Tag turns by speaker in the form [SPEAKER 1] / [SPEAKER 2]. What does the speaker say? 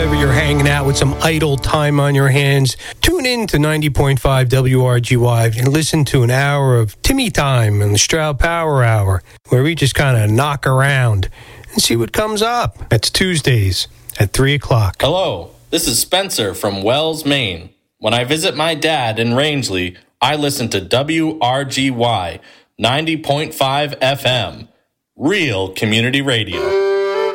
[SPEAKER 1] ever you're hanging out with some idle time on your hands, tune in to 90.5 WRGY and listen to an hour of Timmy Time and the Stroud Power Hour, where we just kind of knock around and see what comes up. That's Tuesdays at 3 o'clock.
[SPEAKER 2] Hello, this is Spencer from Wells, Maine. When I visit my dad in Rangeley, I listen to WRGY 90.5 FM, real community radio.